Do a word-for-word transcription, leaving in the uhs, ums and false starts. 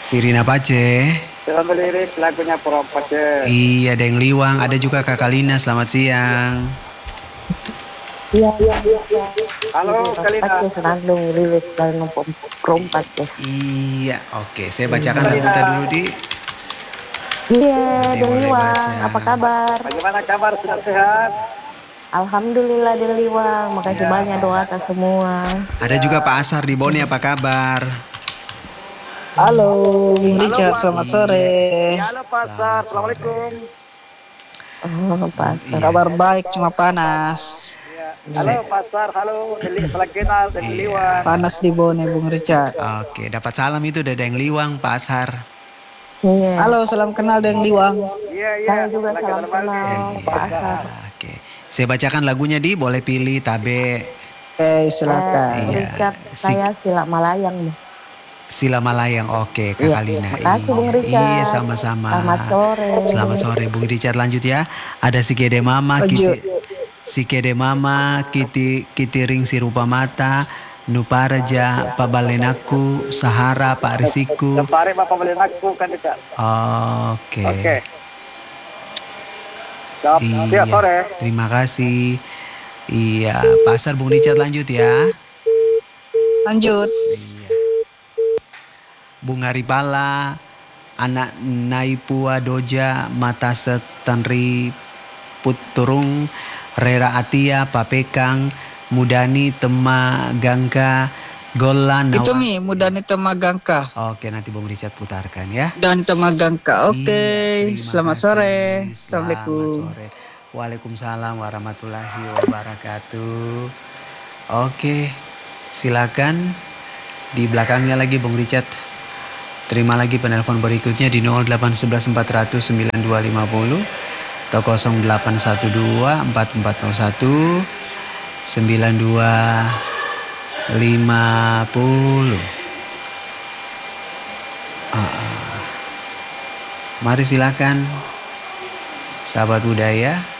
Sirina Pace. Film lirik lagunya Propace. Iya, Deng Liwang. Ada juga Kakak Lina. Selamat siang. Iya, iya, iya. Halo, Kalina. Pace senandung lirik dalam Prompaces. Iya, oke. Saya bacakan lagu kita dulu, Di. Iya, Nanti boleh Deliwang. baca. Apa kabar? Bagaimana kabar? Sudah sehat? Alhamdulillah Deliwang. Makasih Ya. banyak doa atas semua. Ada juga Pak Asar di Boni. Apa kabar? Halo, Bung Halo, Richard, Pak. selamat sore. Ya, halo Pasar. Selamat Assalamualaikum. Oh, pasar. Iya. Kabar baik, cuma panas. Ya. Halo Pasar. Halo. Deli, salam kenal. Deli Iya. Liwang. Panas di Bone, Bung Richard. Oke, dapat salam itu dari Deng Liwang, Pak Asar. Iya. Halo, salam kenal Deng Liwang. Iya, iya. Saya juga salam kenal balik. Pak Asar. Oke. Saya bacakan lagunya, Di. Boleh pilih Tabe. Oke, silakan. Eh, Iya. Richard, Si- saya Silak Malayang. Sila Malayang. Oke, Kak Iya. Kalina. Makasih, Iya. Bung Richard. Iya, sama-sama. Selamat sore. Selamat sore, Bung Richard. Lanjut ya. Ada si Kede Mama, Lanjut. Kiti, si Kede Mama, Kiti, Kiti Ring si Rupa Mata, Nuparja, Pak Balenaku, Sahara, Pak Risiku. Sempari Bapak beli aku kan kita. Oke. Oke. Siap. Iya. Siap sore. Terima kasih. Iya, Pasar Bung Richard lanjut ya. Lanjut. Iya. Bung Haripala, anak Naipua Doja, Mata Setenri Puturung, Rera Atia, Papekang, Mudani Tema Gangka, Gola Nawa. Itu nih, Mudani Temagangka. Oke, nanti Bung Richard putarkan ya. Dan Temagangka. Oke, Iya, terima selamat kasih. sore. Selamat Assalamualaikum. sore. Waalaikumsalam warahmatullahi wabarakatuh. Oke, silakan. Di belakangnya lagi Bung Richard. Terima lagi penelpon berikutnya di nol delapan satu satu empat nol nol sembilan dua lima nol atau nol delapan satu dua empat empat nol satu sembilan dua lima nol. Uh, mari silakan sahabat budaya.